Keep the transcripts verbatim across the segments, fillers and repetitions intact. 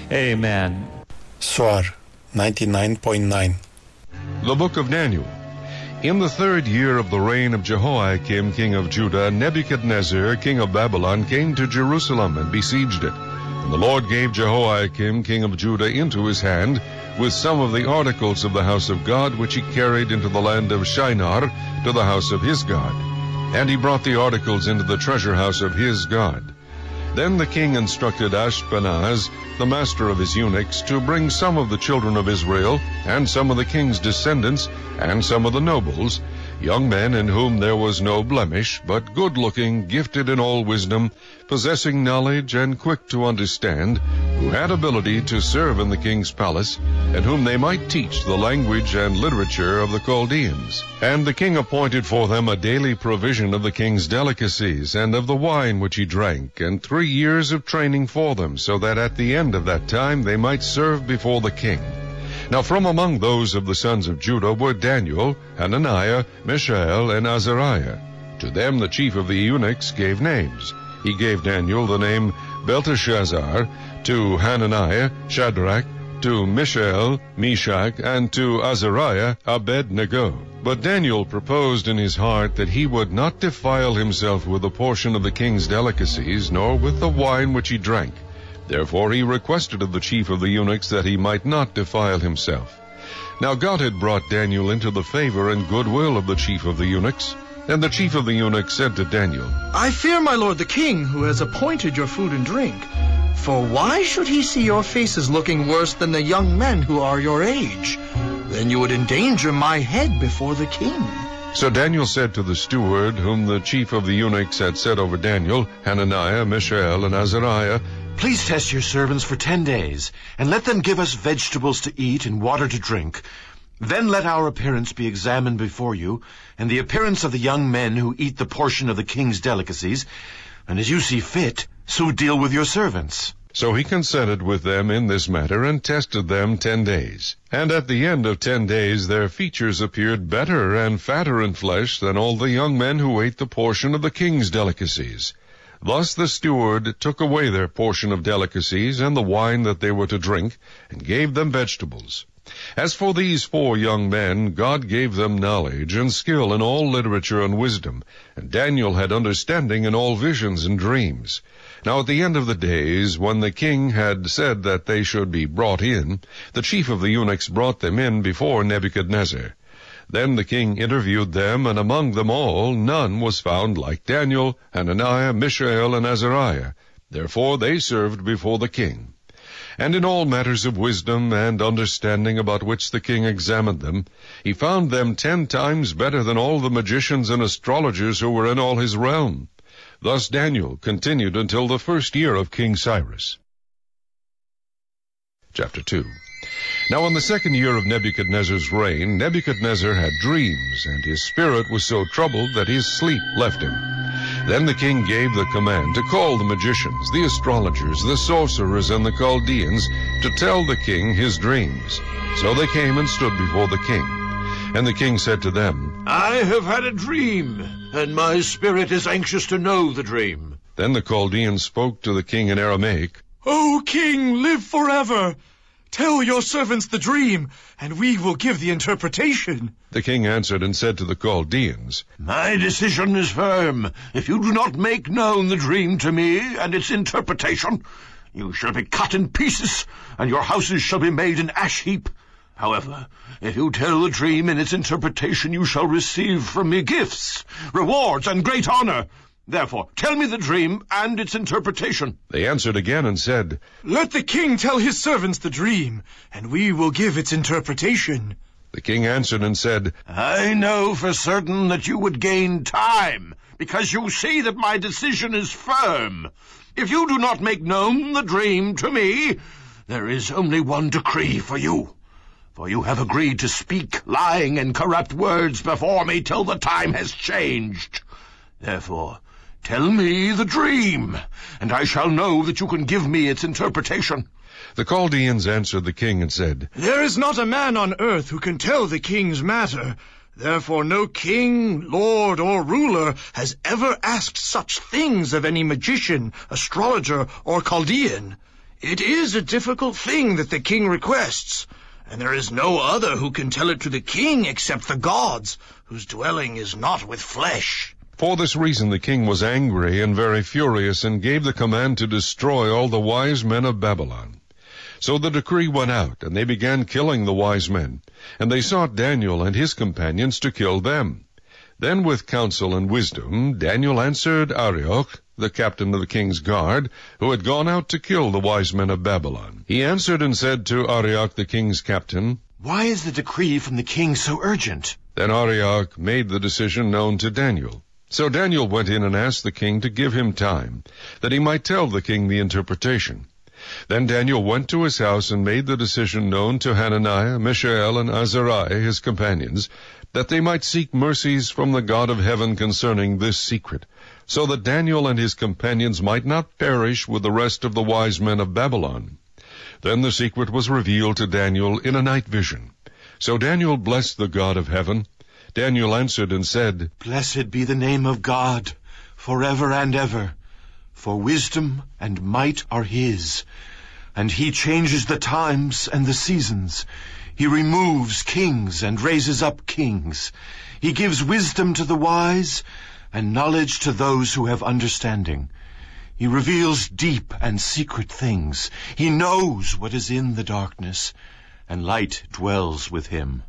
Amen. Soar ninety-nine point nine. The Book of Daniel. In the third year of the reign of Jehoiakim, king of Judah, Nebuchadnezzar, king of Babylon, came to Jerusalem and besieged it. And the Lord gave Jehoiakim, king of Judah, into his hand, with some of the articles of the house of God, which he carried into the land of Shinar, to the house of his God. And he brought the articles into the treasure house of his God. Then the king instructed Ashpenaz, the master of his eunuchs, to bring some of the children of Israel, and some of the king's descendants, and some of the nobles, young men in whom there was no blemish, but good-looking, gifted in all wisdom, possessing knowledge, and quick to understand, who had ability to serve in the king's palace, and whom they might teach the language and literature of the Chaldeans. And the king appointed for them a daily provision of the king's delicacies, and of the wine which he drank, and three years of training for them, so that at the end of that time they might serve before the king. Now from among those of the sons of Judah were Daniel, Hananiah, Mishael, and Azariah. To them the chief of the eunuchs gave names. He gave Daniel the name Belteshazzar, to Hananiah, Shadrach, to Mishael, Meshach, and to Azariah, Abednego. But Daniel proposed in his heart that he would not defile himself with a portion of the king's delicacies, nor with the wine which he drank. Therefore he requested of the chief of the eunuchs that he might not defile himself. Now God had brought Daniel into the favor and goodwill of the chief of the eunuchs. And the chief of the eunuchs said to Daniel, I fear my lord the king, who has appointed your food and drink. For why should he see your faces looking worse than the young men who are your age? Then you would endanger my head before the king. So Daniel said to the steward, whom the chief of the eunuchs had set over Daniel, Hananiah, Mishael, and Azariah, Please test your servants for ten days, and let them give us vegetables to eat and water to drink. Then let our appearance be examined before you, and the appearance of the young men who eat the portion of the king's delicacies, and as you see fit, so deal with your servants. So he consented with them in this matter, and tested them ten days. And at the end of ten days their features appeared better and fatter in flesh than all the young men who ate the portion of the king's delicacies. Thus the steward took away their portion of delicacies and the wine that they were to drink, and gave them vegetables. As for these four young men, God gave them knowledge and skill in all literature and wisdom, and Daniel had understanding in all visions and dreams. Now at the end of the days, when the king had said that they should be brought in, the chief of the eunuchs brought them in before Nebuchadnezzar. Then the king interviewed them, and among them all none was found like Daniel, Hananiah, Mishael, and Azariah. Therefore they served before the king. And in all matters of wisdom and understanding about which the king examined them, he found them ten times better than all the magicians and astrologers who were in all his realm. Thus Daniel continued until the first year of King Cyrus. Chapter two. Now in the second year of Nebuchadnezzar's reign, Nebuchadnezzar had dreams, and his spirit was so troubled that his sleep left him. Then the king gave the command to call the magicians, the astrologers, the sorcerers, and the Chaldeans, to tell the king his dreams. So they came and stood before the king. And the king said to them, I have had a dream, and my spirit is anxious to know the dream. Then the Chaldeans spoke to the king in Aramaic, O king, live forever! Tell your servants the dream, and we will give the interpretation. The king answered and said to the Chaldeans, My decision is firm. If you do not make known the dream to me and its interpretation, you shall be cut in pieces, and your houses shall be made an ash heap. However, if you tell the dream and its interpretation, you shall receive from me gifts, rewards, and great honor. Therefore, tell me the dream and its interpretation. They answered again and said, Let the king tell his servants the dream, and we will give its interpretation. The king answered and said, I know for certain that you would gain time, because you see that my decision is firm. If you do not make known the dream to me, there is only one decree for you. For you have agreed to speak lying and corrupt words before me till the time has changed. Therefore, tell me the dream, and I shall know that you can give me its interpretation. The Chaldeans answered the king and said, There is not a man on earth who can tell the king's matter. Therefore no king, lord, or ruler has ever asked such things of any magician, astrologer, or Chaldean. It is a difficult thing that the king requests, and there is no other who can tell it to the king except the gods, whose dwelling is not with flesh." For this reason the king was angry and very furious, and gave the command to destroy all the wise men of Babylon. So the decree went out, and they began killing the wise men, and they sought Daniel and his companions to kill them. Then with counsel and wisdom Daniel answered Arioch, the captain of the king's guard, who had gone out to kill the wise men of Babylon. He answered and said to Arioch the king's captain, "Why is the decree from the king so urgent?" Then Arioch made the decision known to Daniel. So Daniel went in and asked the king to give him time, that he might tell the king the interpretation. Then Daniel went to his house and made the decision known to Hananiah, Mishael, and Azariah, his companions, that they might seek mercies from the God of heaven concerning this secret, so that Daniel and his companions might not perish with the rest of the wise men of Babylon. Then the secret was revealed to Daniel in a night vision. So Daniel blessed the God of heaven. Daniel answered and said, "Blessed be the name of God, forever and ever. For wisdom and might are his, and he changes the times and the seasons. He removes kings and raises up kings. He gives wisdom to the wise and knowledge to those who have understanding. He reveals deep and secret things. He knows what is in the darkness, and light dwells with him.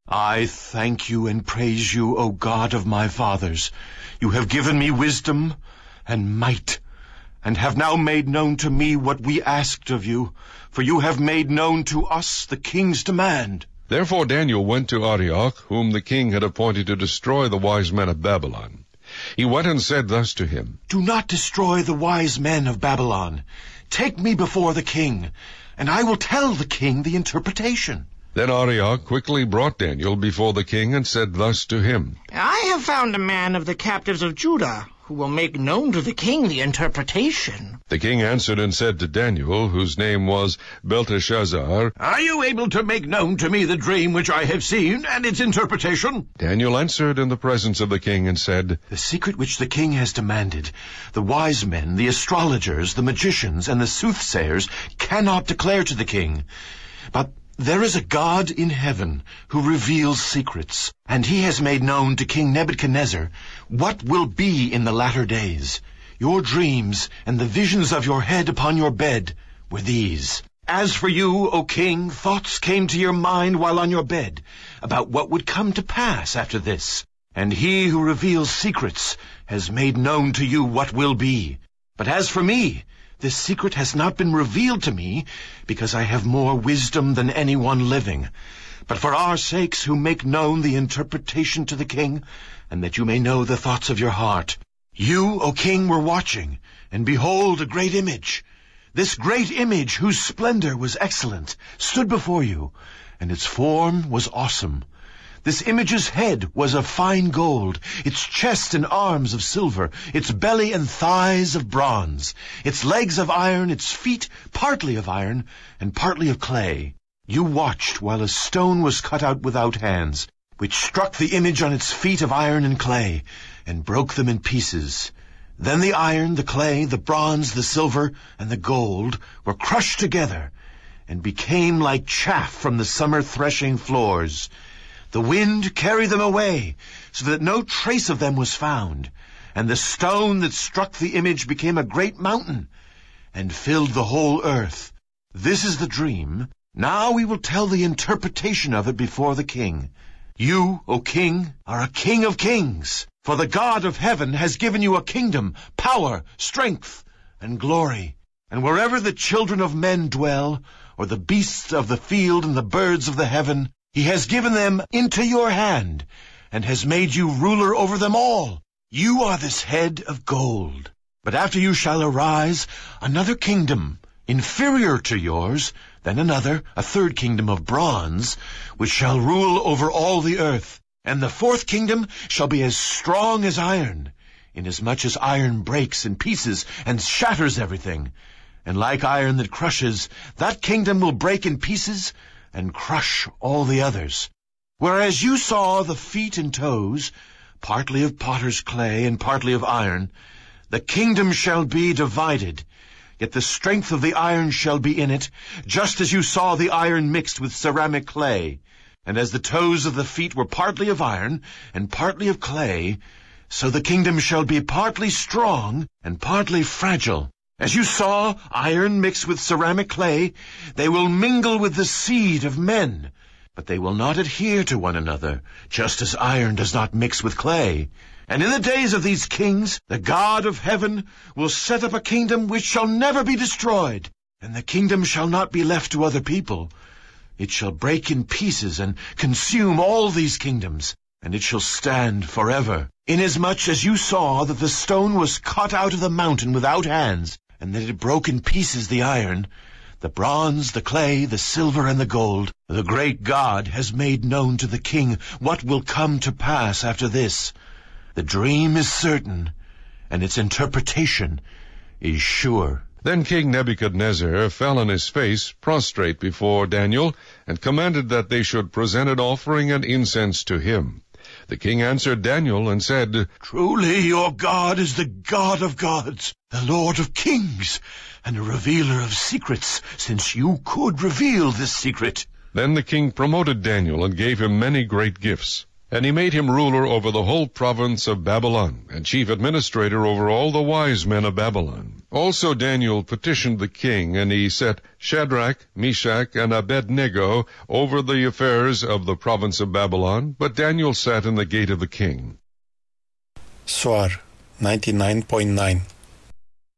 I thank you and praise you, O God of my fathers. You have given me wisdom and might, and have now made known to me what we asked of you, for you have made known to us the king's demand." Therefore Daniel went to Arioch, whom the king had appointed to destroy the wise men of Babylon. He went and said thus to him, "Do not destroy the wise men of Babylon. Take me before the king, and I will tell the king the interpretation." Then Arioch quickly brought Daniel before the king and said thus to him, "I have found a man of the captives of Judah, who will make known to the king the interpretation." The king answered and said to Daniel, whose name was Belteshazzar, "Are you able to make known to me the dream which I have seen, and its interpretation?" Daniel answered in the presence of the king and said, "The secret which the king has demanded, the wise men, the astrologers, the magicians, and the soothsayers cannot declare to the king. But there is a God in heaven who reveals secrets, and he has made known to King Nebuchadnezzar what will be in the latter days. Your dreams and the visions of your head upon your bed were these. As for you, O king, thoughts came to your mind while on your bed about what would come to pass after this. And he who reveals secrets has made known to you what will be. But as for me, this secret has not been revealed to me, because I have more wisdom than anyone living. But for our sakes who make known the interpretation to the king, and that you may know the thoughts of your heart. You, O king, were watching, and behold a great image. This great image, whose splendor was excellent, stood before you, and its form was awesome. This image's head was of fine gold, its chest and arms of silver, its belly and thighs of bronze, its legs of iron, its feet partly of iron and partly of clay. You watched while a stone was cut out without hands, which struck the image on its feet of iron and clay, and broke them in pieces. Then the iron, the clay, the bronze, the silver, and the gold were crushed together, and became like chaff from the summer threshing floors. The wind carried them away, so that no trace of them was found, and the stone that struck the image became a great mountain, and filled the whole earth. This is the dream. Now we will tell the interpretation of it before the king. You, O king, are a king of kings, for the God of heaven has given you a kingdom, power, strength, and glory. And wherever the children of men dwell, or the beasts of the field and the birds of the heaven, he has given them into your hand, and has made you ruler over them all. You are this head of gold. But after you shall arise another kingdom, inferior to yours, then another, a third kingdom of bronze, which shall rule over all the earth. And the fourth kingdom shall be as strong as iron, inasmuch as iron breaks in pieces and shatters everything. And like iron that crushes, that kingdom will break in pieces and crush all the others. Whereas you saw the feet and toes, partly of potter's clay and partly of iron, the kingdom shall be divided. Yet the strength of the iron shall be in it, just as you saw the iron mixed with ceramic clay. And as the toes of the feet were partly of iron and partly of clay, so the kingdom shall be partly strong and partly fragile. As you saw iron mixed with ceramic clay, they will mingle with the seed of men, but they will not adhere to one another, just as iron does not mix with clay. And in the days of these kings, the God of heaven will set up a kingdom which shall never be destroyed, and the kingdom shall not be left to other people. It shall break in pieces and consume all these kingdoms, and it shall stand forever. Inasmuch as you saw that the stone was cut out of the mountain without hands, and that it broke in pieces the iron, the bronze, the clay, the silver, and the gold, the great God has made known to the king what will come to pass after this. The dream is certain, and its interpretation is sure. Then King Nebuchadnezzar fell on his face, prostrate before Daniel, and commanded that they should present an offering and incense to him. The king answered Daniel and said, Truly your God is the God of gods, the Lord of kings, and a revealer of secrets, since you could reveal this secret. Then the king promoted Daniel and gave him many great gifts. And he made him ruler over the whole province of Babylon, and chief administrator over all the wise men of Babylon. Also Daniel petitioned the king, and he set Shadrach, Meshach, and Abednego over the affairs of the province of Babylon, but Daniel sat in the gate of the king. Soar ninety-nine point nine.